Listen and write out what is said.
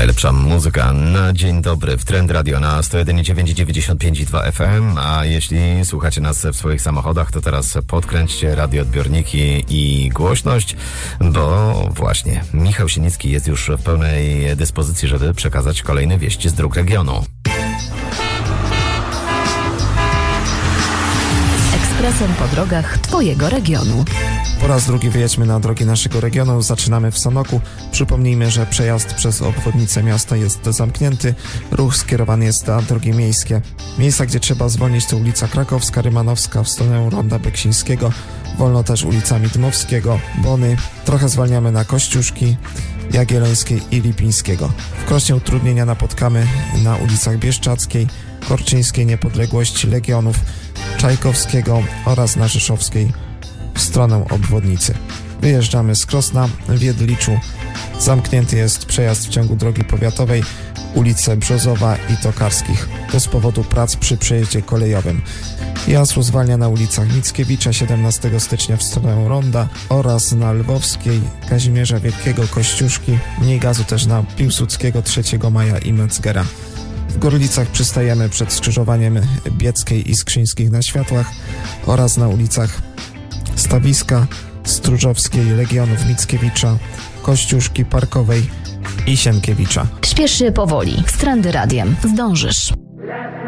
Najlepsza muzyka na dzień dobry w Trend Radio na 101,9 i 95,2 FM, a jeśli słuchacie nas w swoich samochodach, to teraz podkręćcie radioodbiorniki i głośność, bo właśnie Michał Sinicki jest już w pełnej dyspozycji, żeby przekazać kolejne wieści z dróg regionu. Ekspresem po drogach Twojego regionu. Po raz drugi wyjedźmy na drogi naszego regionu. Zaczynamy w Sanoku. Przypomnijmy, że przejazd przez obwodnicę miasta jest zamknięty. Ruch skierowany jest na drogi miejskie. Miejsca, gdzie trzeba zwolnić, to ulica Krakowska, Rymanowska w stronę Ronda Beksińskiego. Wolno też ulicami Dmowskiego, Bony. Trochę zwalniamy na Kościuszki, Jagiellońskiej i Lipińskiego. W Krośnie utrudnienia napotkamy na ulicach Bieszczackiej, Korczyńskiej, Niepodległości, Legionów, Czajkowskiego oraz na Rzeszowskiej w stronę obwodnicy. Wyjeżdżamy z Krosna. W Jedliczu zamknięty jest przejazd w ciągu drogi powiatowej, ulice Brzozowa i Tokarskich. To z powodu prac przy przejeździe kolejowym. Jasło zwalnia na ulicach Mickiewicza 17 stycznia w stronę Ronda oraz na Lwowskiej, Kazimierza Wielkiego, Kościuszki. Mniej gazu też na Piłsudskiego, 3 Maja i Metzgera. W Gorlicach przystajemy przed skrzyżowaniem Bieckiej i Skrzyńskich na światłach oraz na ulicach Stawiska, Stróżowskiej, Legionów, Mickiewicza, Kościuszki, Parkowej i Sienkiewicza. Śpiesz się powoli. Z Trendy Radiem. Zdążysz.